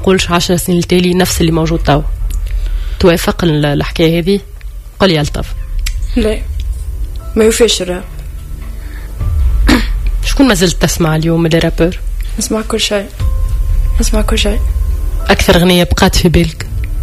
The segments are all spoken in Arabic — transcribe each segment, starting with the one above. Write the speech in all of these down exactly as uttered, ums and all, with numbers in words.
نقولش عشر سنين التالي نفس اللي موجود تو. توافق الحكاية هذه؟ قل يا لطف. لا ما يوفيش الراب. شكون ما زلت تسمع اليوم من الرابر؟ نسمع كل شيء، نسمع كل شيء. أكثر أغنية بقات في بالك؟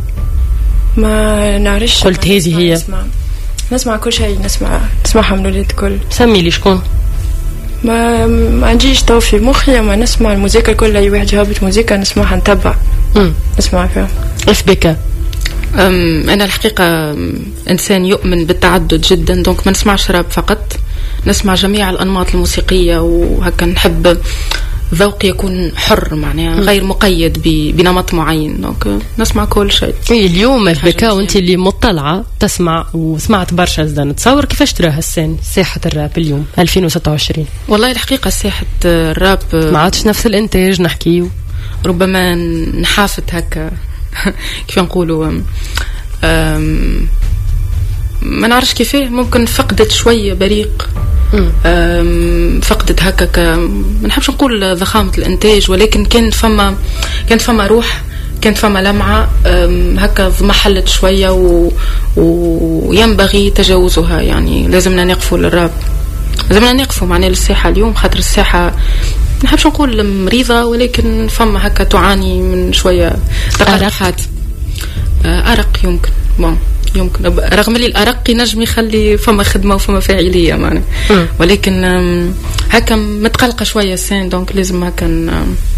ما نعرفش. قلت هذه هي. نسمع نسمع كل شيء، نسمع نسمعها من الولاد كل. سمي لي شكون؟ ما ما عنديش تو في مخي، ما نسمع الموسيقى كلها. أي واحد يهبط موسيقى نسمعها نتبع. امم نسمع فيها. اف بك. أنا الحقيقة إنسان يؤمن بالتعدد جدا، دونك ما نسمعش راب فقط، نسمع جميع الأنماط الموسيقية، وهكا نحب ذوقي يكون حر معناها غير مقيد بنمط معين، دونك نسمع كل شيء. إيه اليوم بكا وانت اللي مطلعة تسمع وسمعت برشا زدا، نتصور كيفاش تراها السن ساحة الراب اليوم ألفين وستة وعشرين؟ والله الحقيقة ساحة الراب ما عادش نفس الإنتاج نحكيو، ربما نحافت هكا كيف نقولوا ما نعرفش كيفاه، ممكن فقدت شوية بريق، فقدت هكا ما نحبش نقول ضخامة الإنتاج، ولكن كان فما كانت فما روح، كانت فما لمعة هكا محلت شوية و... وينبغي تجاوزها. يعني لازمنا نقفوا للراب، لازمنا نقفوا معناه للساحة اليوم، خاطر الساحة ما نحبش نقول مريضة، ولكن فما هكا تعاني من شوية تقرحات. أرق يمكن بون يمكن رغم لي الأرق ينجم يخلي فما خدمة وفما فاعلية معنا، ولكن هكا متقلقة شوية السين، دونك لازم هكا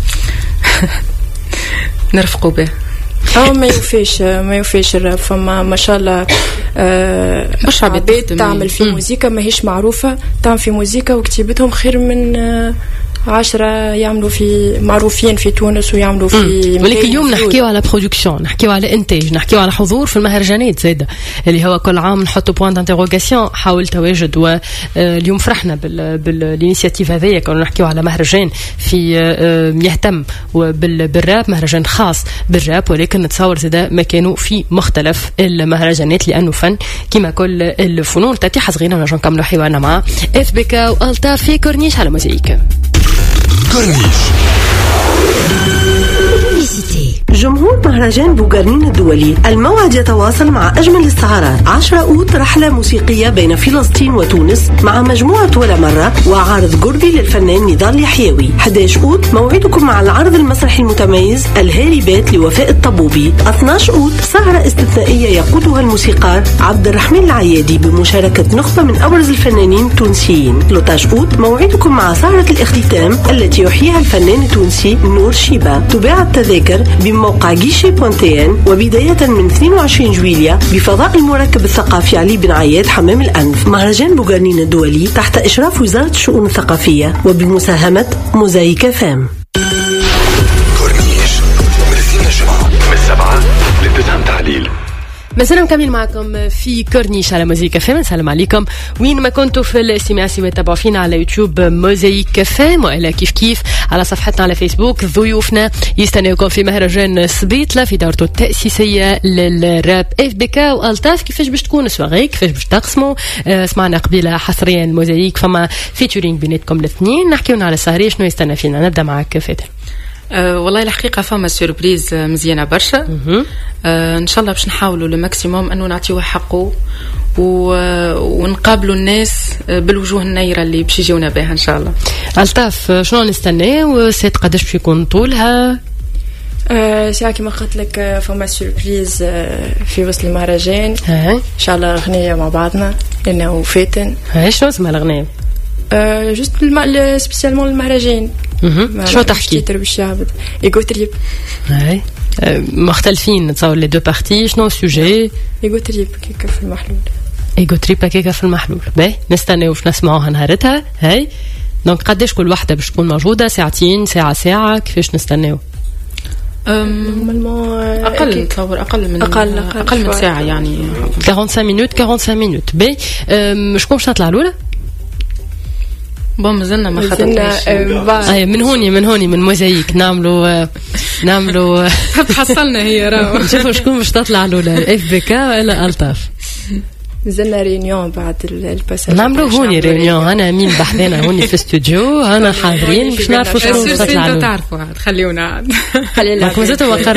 نرفقوا به. أو ما يوفيش ما يوفيش الراب، فما ما شاء الله برشا عباد تعمل في موسيقى ماهيش معروفة، تعمل في موسيقى وكتيبتهم خير من آه عشرة يعملوا في معروفين في تونس ويعملوا في. ولكن اليوم نحكيو على برودكسيون، نحكيو على انتاج، نحكيو على حضور في المهرجانات زاده، اللي هو كل عام نحطوا بوان دانتيغوغاسيون حول تواجد. واليوم فرحنا بالانيشيتيف هذيا، كنا نحكيو على مهرجان في يهتم بالراب، مهرجان خاص بالراب، ولكن نتصور زاده مكانه في مختلف المهرجانات، لانه فن كما كل الفنون. تاتيحه صغيره ونرجع نكملوا حوارنا مع اف بكا والطاف في كورنيش على موزايك. كورنيش. جمهور مهرجان بوغارنين الدولي، الموعد يتواصل مع أجمل الاستعارات. عشرة أوت رحلة موسيقية بين فلسطين وتونس مع مجموعة ولا مرة وعرض قربي للفنان نضال يحيوي. أحد عشر أوت موعدكم مع العرض المسرحي المتميز الهاربات لوفاء الطبوبي. اثني عشر أوت سهرة استثنائية يقودها الموسيقار عبد الرحمن العيادي بمشاركة نخبة من أبرز الفنانين التونسيين. ثلاثة عشر أوت موعدكم مع سهرة الاختتام التي يحييها الفنان التونسي نور شيبة. تباع التذاكر بموقع جيشي بونتين، وبداية من اثنين وعشرين جويلية بفضاء المركب الثقافي علي بن عياد حمام الأنف. مهرجان بوغارنين الدولي تحت إشراف وزارة الشؤون الثقافية وبمساهمة موزايك فام. كورنيش من السنة الجمعة من السبعة للتسعة تعليل. مازلنا مكملين معكم في كورنيش على موزايك كافيه. نسلم عليكم وين ما كنتوا في الاستماع، سواء تابعوا فينا على يوتيوب موزايك كافيه، والا كيف كيف على صفحتنا على فيسبوك. ضيوفنا يستناوكم في مهرجان سبيطلة في دورته التأسيسية للراب اف بكا والطاف. كيفاش باش تكون سواغي، كيفاش باش تقسموا؟ آه سمعنا قبيله حصريا موزايك فما فيتشرينج بيناتكم الاثنين. نحكيونا على السهري شنو يستنى فينا. نبدا معك فاتن. أه والله الحقيقة فما سوربريز مزيانة برشا. أه إن شاء الله باش نحاولوا لماكسيموم أنه نعطيوه حقه و... ونقابلوا الناس بالوجوه النيرة اللي باش يجيونا بها إن شاء الله. الطاف شنو نستنى وسيت قداش باش يكون طولها؟ أه ساعة كما قلت لك فما سوربريز في وسط المهرجان. إن شاء الله أغنية مع بعضنا لأنه وفاتن. شنو اسمها الأغنية؟ أه جست الم... سبيسيالمون المهرجان. شو تحكي؟ تيتر بالشعب إيغو تريب. هاي مختلفين نتصور لي دو بارتي. شنو السوجي؟ إيغو تريب كيكا في المحلول. إيغو تريب كيكا في المحلول. باهي نستناو باش نسمعوها نهارتها. هاي دونك قداش كل وحده باش تكون موجوده؟ ساعتين، ساعه ساعه، كيفاش نستناو؟ اقل نتصور اقل من اقل اقل, أقل من ساعه يعني خمسة وأربعين مينوت أربعة وأربعين مينوت. باهي شكون باش تطلع الاولى؟ بون مازلنا ما خدناش. اي من هوني من هوني من موزايك نعملوا نعملوا حصلنا هي راهو. نشوفوا شكون باش تطلع الاولى، اف بي كا ولا الطاف. نزلنا ريونيون بعد الباساج. نعملوا هوني ريونيون، انا مين بحذانا هوني في استوديو، انا حاضرين باش نعرفوا شكون باش تطلع الاولى. تعرفوا خليونا خلينا